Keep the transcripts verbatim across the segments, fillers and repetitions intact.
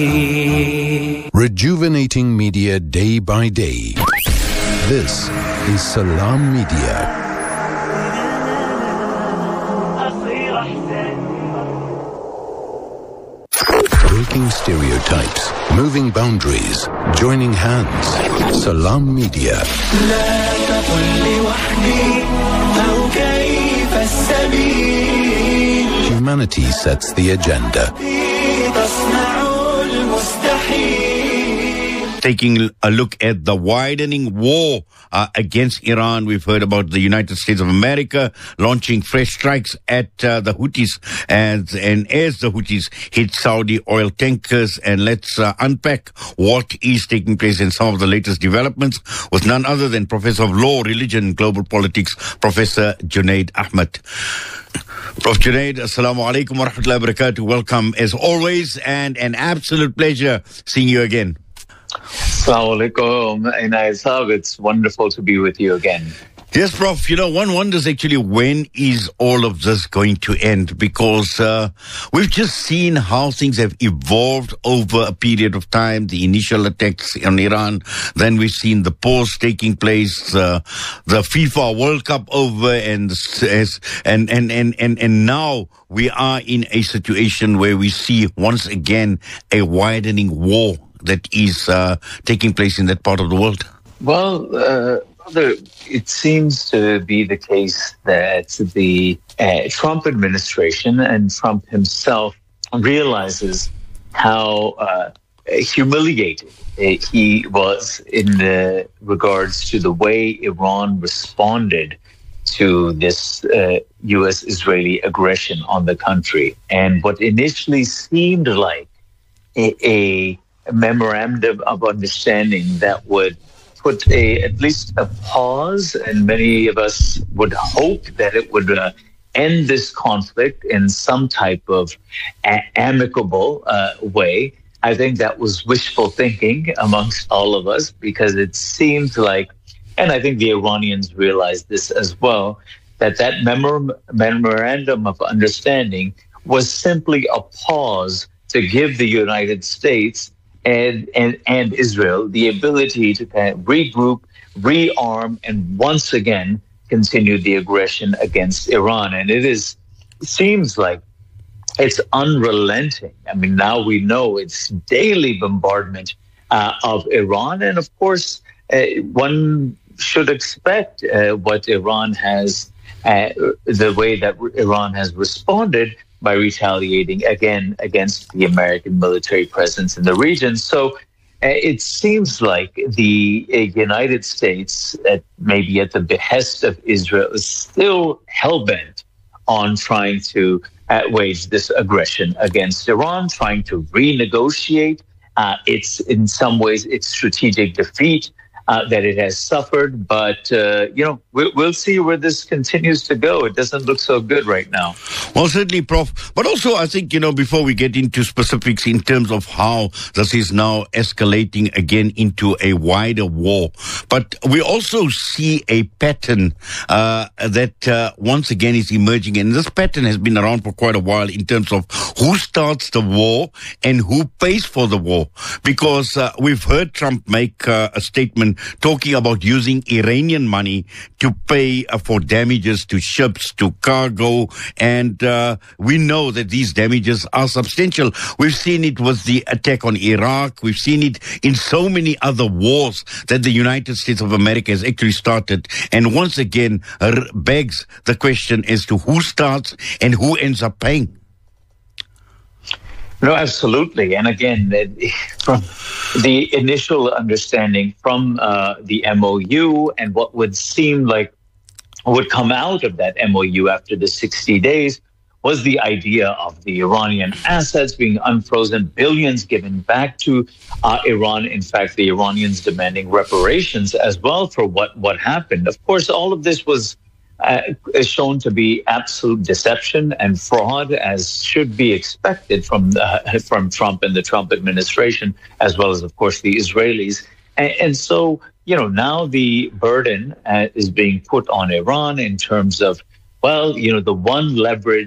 Rejuvenating media day by day. This is Salam Media. Breaking stereotypes, moving boundaries, joining hands. Salam Media. Humanity sets the agenda. Taking a look at the widening war uh, against Iran. We've heard about the United States of America launching fresh strikes at uh, the Houthis as, and as the Houthis hit Saudi oil tankers. And let's uh, unpack what is taking place in some of the latest developments with none other than Professor of Law, Religion and Global Politics, Professor Junaid Ahmed. Professor Junaid, Assalamu alaikum wa rahmatullahi wa barakatuh. Welcome as always, and an absolute pleasure seeing you again. Assalamu alaikum, Inayat. It's wonderful to be with you again. Yes, Prof. You know, one wonders actually when is all of this going to end? Because uh, we've just seen how things have evolved over a period of time. The initial attacks on Iran, then we've seen the pause taking place, uh, the FIFA World Cup over, and and and and and and now we are in a situation where we see once again a widening war that is uh, taking place in that part of the world. Well, uh, it seems to be the case that the uh, Trump administration and Trump himself realizes how uh, humiliated he was in uh, regards to the way Iran responded to this uh, U S-Israeli aggression on the country. And what initially seemed like a, a memorandum of understanding that would put a at least a pause, and many of us would hope that it would uh, end this conflict in some type of a- amicable uh, way. I think that was wishful thinking amongst all of us, because it seemed like, and I think the Iranians realized this as well, that that memor- memorandum of understanding was simply a pause to give the United States And, and and Israel the ability to kind of regroup, rearm, and once again continue the aggression against Iran. And it is it seems like it's unrelenting. I mean, now we know it's daily bombardment uh, of Iran, and of course, uh, one should expect uh, what Iran has, uh, the way that Iran has responded by retaliating again against the American military presence in the region. So uh, it seems like the uh, United States, at, maybe at the behest of Israel, is still hell-bent on trying to uh, wage this aggression against Iran, trying to renegotiate uh, its, in some ways, its strategic defeat Uh, that it has suffered. But, uh, you know, we'll, we'll see where this continues to go. It doesn't look so good right now. Well, certainly, Prof. But also, I think, you know, before we get into specifics in terms of how this is now escalating again into a wider war, but we also see a pattern uh, that uh, once again is emerging. And this pattern has been around for quite a while in terms of who starts the war and who pays for the war. Because uh, we've heard Trump make uh, a statement talking about using Iranian money to pay uh, for damages to ships, to cargo, and uh, we know that these damages are substantial. We've seen it with the attack on Iraq. We've seen it in so many other wars that the United States of America has actually started. And once again, uh, begs the question as to who starts and who ends up paying. No, absolutely. And again, from the initial understanding from uh, the M O U and what would seem like would come out of that M O U after the sixty days was the idea of the Iranian assets being unfrozen, billions given back to uh, Iran. In fact, the Iranians demanding reparations as well for what, what happened. Of course, all of this was Uh, is shown to be absolute deception and fraud, as should be expected from uh, from Trump and the Trump administration, as well as, of course, the Israelis. And, and so, you know, now the burden uh, is being put on Iran in terms of, well, you know, the one leverage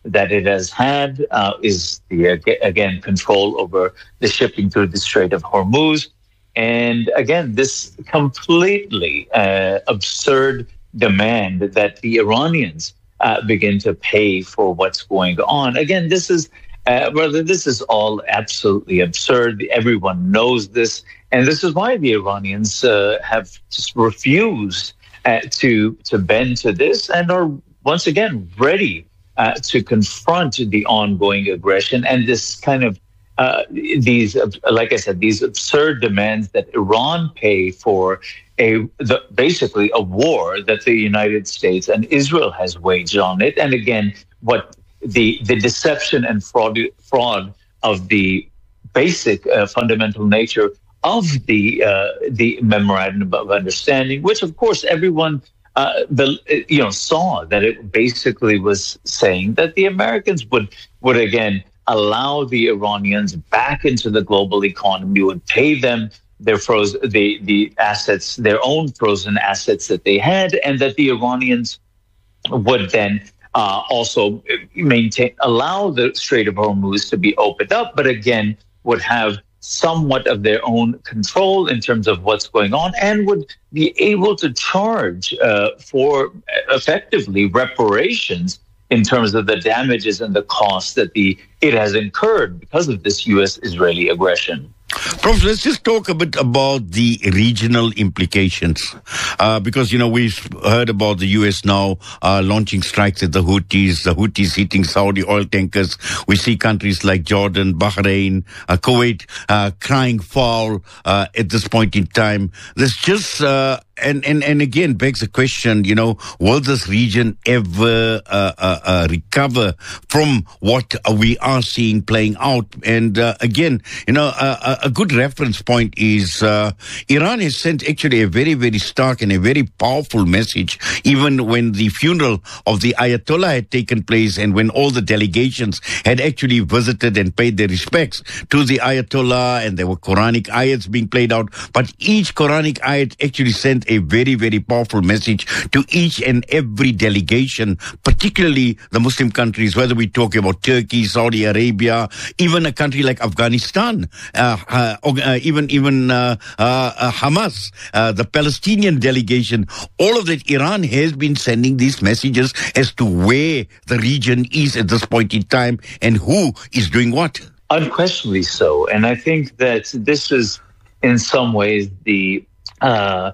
that it has had uh, is the, again, control over the shipping through the Strait of Hormuz. And again, this completely uh, absurd demand that the Iranians uh, begin to pay for what's going on. Again, this is uh, brother, this is all absolutely absurd. Everyone knows this, and this is why the Iranians uh, have just refused uh, to to bend to this and are once again ready uh, to confront the ongoing aggression and this kind of uh, these, like I said, these absurd demands that Iran pay for a the, basically a war that the United States and Israel has waged on it. And again, what the the deception and fraud fraud of the basic uh, fundamental nature of the uh, the memorandum of understanding, which of course everyone uh, the, you know saw that it basically was saying that the Americans would would again allow the Iranians back into the global economy, would pay them their frozen the the assets, their own frozen assets that they had, and that the Iranians would then uh, also maintain allow the Strait of Hormuz to be opened up, but again would have somewhat of their own control in terms of what's going on, and would be able to charge uh, for effectively reparations in terms of the damages and the costs that the it has incurred because of this U S-Israeli aggression. Prof, let's just talk a bit about the regional implications. Uh, because, you know, we've heard about the U S now uh, launching strikes at the Houthis, the Houthis hitting Saudi oil tankers. We see countries like Jordan, Bahrain, uh, Kuwait uh, crying foul uh, at this point in time. There's just... Uh, And, and, and again, begs the question, you know, will this region ever uh, uh, uh, recover from what uh, we are seeing playing out? And uh, again, you know, uh, a good reference point is uh, Iran has sent actually a very, very stark and a very powerful message, even when the funeral of the Ayatollah had taken place and when all the delegations had actually visited and paid their respects to the Ayatollah, and there were Quranic ayats being played out. But each Quranic ayat actually sent a very, very powerful message to each and every delegation, particularly the Muslim countries, whether we talk about Turkey, Saudi Arabia, even a country like Afghanistan, uh, uh, uh, even even uh, uh, Hamas, uh, the Palestinian delegation. All of that, Iran has been sending these messages as to where the region is at this point in time and who is doing what. Unquestionably so. And I think that this is, in some ways, the... Uh,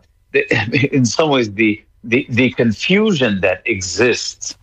in some ways, the, the, the confusion that exists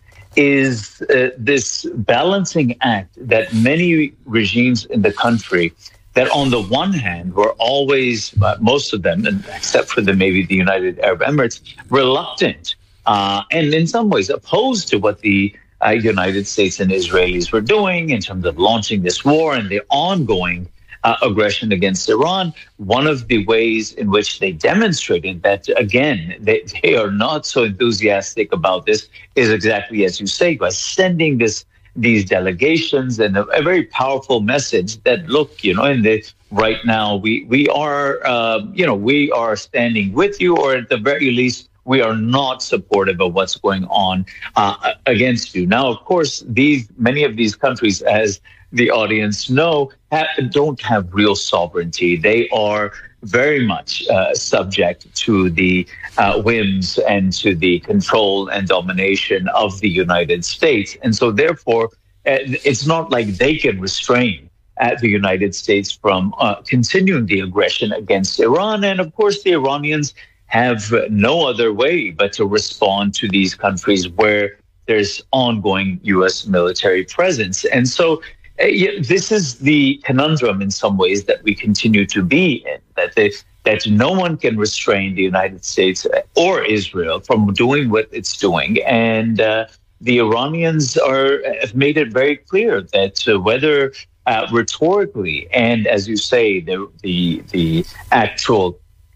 is uh, this balancing act that many regimes in the country, that on the one hand were always, uh, most of them, and except for the maybe the United Arab Emirates, reluctant uh, and in some ways opposed to what the uh, United States and Israelis were doing in terms of launching this war and the ongoing Uh, aggression against Iran. One of the ways in which they demonstrated that, again, they, they are not so enthusiastic about this is exactly as you say, by sending this these delegations and a, a very powerful message that, look, you know, in the right now we we are, uh, you know, we are standing with you, or at the very least, we are not supportive of what's going on uh, against you. Now, of course, these many of these countries, as the audience know, have, don't have real sovereignty. They are very much uh, subject to the uh, whims and to the control and domination of the United States. And so, therefore, uh, it's not like they can restrain uh, the United States from uh, continuing the aggression against Iran. And, of course, the Iranians have no other way but to respond to these countries where there's ongoing U S military presence. And so, Uh, yeah, this is the conundrum in some ways that we continue to be in, that they, that no one can restrain the United States or Israel from doing what it's doing. And uh, the Iranians are have made it very clear that uh, whether uh, rhetorically and, as you say, the the, the actual,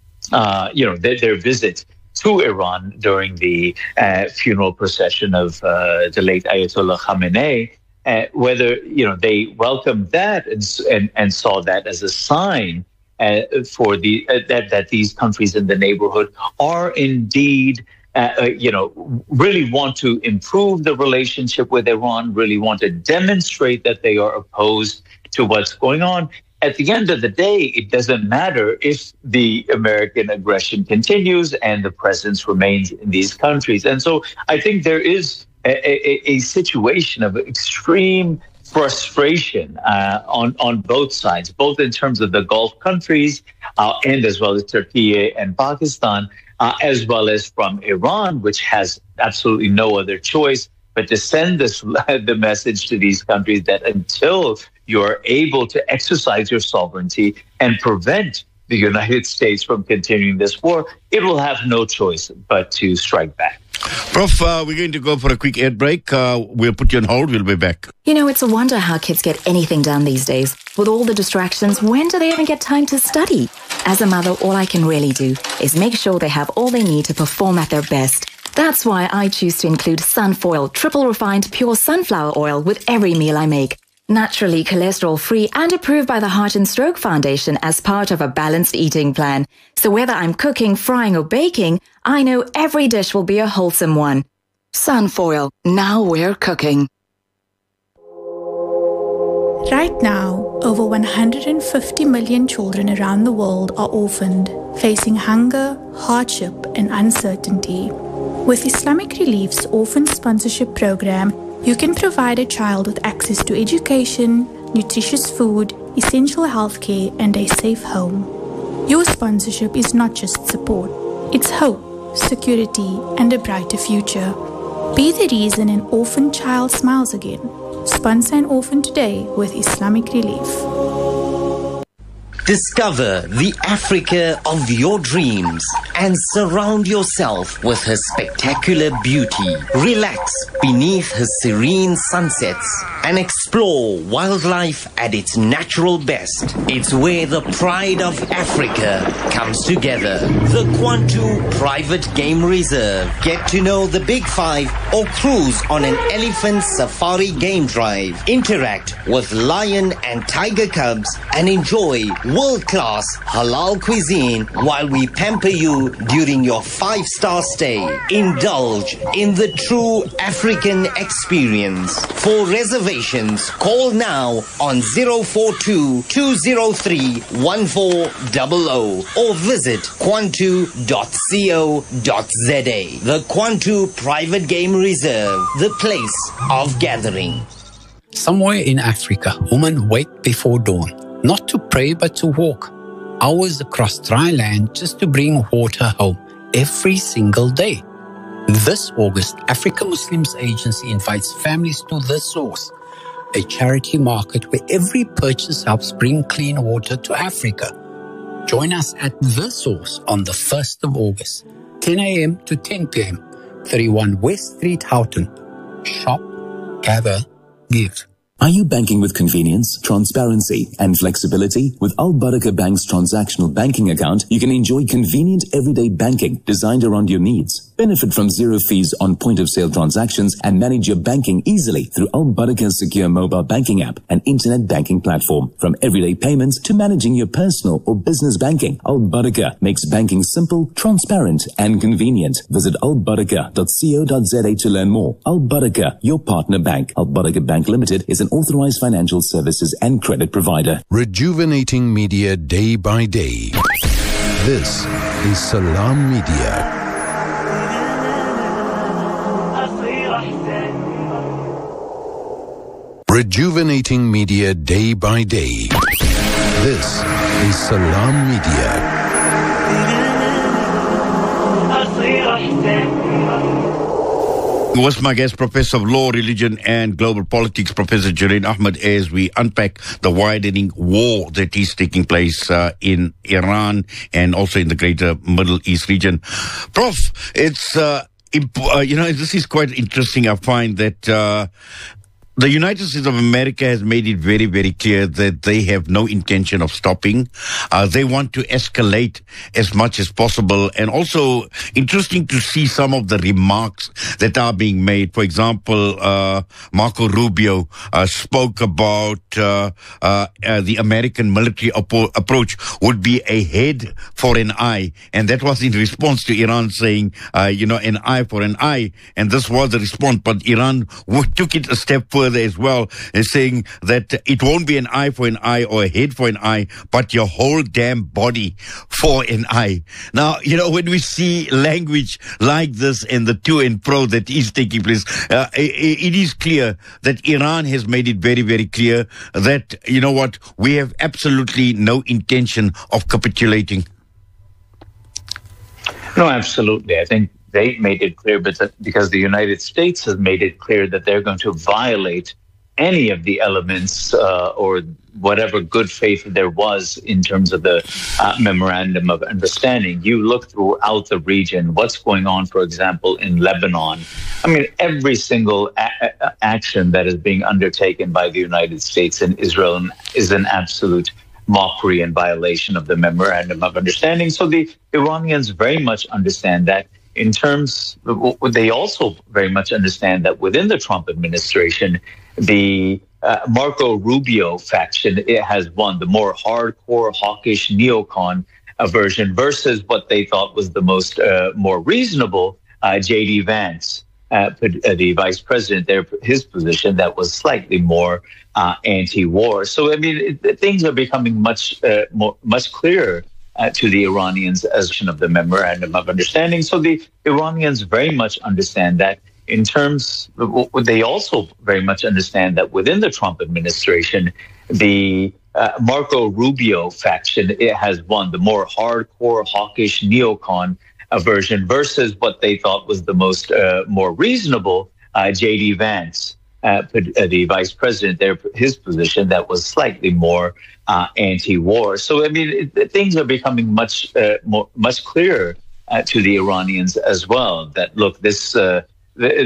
uh, you know, their, their visit to Iran during the uh, funeral procession of uh, the late Ayatollah Khamenei, Uh, whether, you know, they welcomed that and and, and saw that as a sign uh, for the uh, that that these countries in the neighborhood are indeed uh, uh, you know, really want to improve the relationship with Iran, really want to demonstrate that they are opposed to what's going on. At the end of the day, it doesn't matter if the American aggression continues and the presence remains in these countries. And so I think there is a, a, a situation of extreme frustration uh, on, on both sides, both in terms of the Gulf countries uh, and as well as Turkey and Pakistan, uh, as well as from Iran, which has absolutely no other choice but to send this, the message to these countries that until you're able to exercise your sovereignty and prevent the United States from continuing this war, it will have no choice but to strike back. Prof, uh, we're going to go for a quick ad break. Uh, we'll put you on hold. We'll be back. You know, it's a wonder how kids get anything done these days. With all the distractions, when do they even get time to study? As a mother, all I can really do is make sure they have all they need to perform at their best. That's why I choose to include Sunfoil triple refined pure sunflower oil with every meal I make. Naturally cholesterol-free and approved by the Heart and Stroke Foundation as part of a balanced eating plan. So whether I'm cooking, frying or baking, I know every dish will be a wholesome one. Sunfoil, now we're cooking. Right now, over one hundred fifty million children around the world are orphaned, facing hunger, hardship and uncertainty. With Islamic Relief's Orphan Sponsorship Program, you can provide a child with access to education, nutritious food, essential healthcare, and a safe home. Your sponsorship is not just support, it's hope, security, and a brighter future. Be the reason an orphan child smiles again. Sponsor an orphan today with Islamic Relief. Discover the Africa of your dreams and surround yourself with her spectacular beauty. Relax beneath her serene sunsets and explore wildlife at its natural best. It's where the pride of Africa comes together. The Kwantu Private Game Reserve. Get to know the Big Five or cruise on an elephant safari game drive. Interact with lion and tiger cubs and enjoy world-class halal cuisine while we pamper you during your five-star stay. Indulge in the true African experience. For reservations, call now on zero four two, two zero three, one four zero zero or visit kwantu dot co dot za. The Kwantu Private Game Reserve, the place of gathering. Somewhere in Africa, women wake before dawn. Not to pray, but to walk. Hours across dry land just to bring water home every single day. This August, Africa Muslims Agency invites families to The Source, a charity market where every purchase helps bring clean water to Africa. Join us at The Source on the first of August, ten a m to ten p m, thirty-one West Street, Houghton. Shop, gather, give. Are you banking with convenience, transparency, and flexibility? With Al Barakah Bank's transactional banking account, you can enjoy convenient everyday banking designed around your needs. Benefit from zero fees on point-of-sale transactions and manage your banking easily through Al Barakah's secure mobile banking app and internet banking platform. From everyday payments to managing your personal or business banking, Al Barakah makes banking simple, transparent, and convenient. Visit al barakah dot co dot za to learn more. Al Barakah, your partner bank. Al Barakah Bank Limited is an authorized financial services and credit provider. Rejuvenating media day by day. This is Salam Media. Rejuvenating media day by day. This is Salam Media. Was my guest, Professor of Law, Religion and Global Politics, Professor Jurain Ahmed, as we unpack the widening war that is taking place uh, in Iran and also in the greater Middle East region. Prof, it's, uh, imp- uh, you know, this is quite interesting. I find that uh, The United States of America has made it very, very clear that they have no intention of stopping. Uh, they want to escalate as much as possible. And also interesting to see some of the remarks that are being made. For example, uh, Marco Rubio uh, spoke about uh, uh, uh, the American military oppo- approach would be a head for an eye. And that was in response to Iran saying, uh, you know, an eye for an eye. And this was the response. But Iran w- took it a step further as well, is saying that it won't be an eye for an eye or a head for an eye, but your whole damn body for an eye. Now, you know, when we see language like this and the to and fro that is taking place, uh, it, it is clear that Iran has made it very, very clear that, you know what, we have absolutely no intention of capitulating. No, absolutely. I think they made it clear, but that because the United States has made it clear that they're going to violate any of the elements uh, or whatever good faith there was in terms of the uh, memorandum of understanding. You look throughout the region, what's going on, for example, in Lebanon. I mean, every single a- action that is being undertaken by the United States and Israel is an absolute mockery and violation of the memorandum of understanding. So the Iranians very much understand that. In terms, they also very much understand that within the Trump administration, the uh, Marco Rubio faction, it has won the more hardcore, hawkish neocon uh, version versus what they thought was the most uh, more reasonable uh, J D Vance, uh, the vice president there, his position that was slightly more uh, anti-war. So, I mean, it, things are becoming much uh, more, much clearer Uh, to the Iranians as of the memorandum of understanding. So the Iranians very much understand that in terms, they also very much understand that within the Trump administration, the uh, Marco Rubio faction, it has won the more hardcore, hawkish neocon uh, version versus what they thought was the most uh, more reasonable uh, J D Vance, uh, the vice president there, his position that was slightly more Uh, anti-war. So, I mean, it, things are becoming much uh, more, much clearer uh, to the Iranians as well. That, look, this uh, the,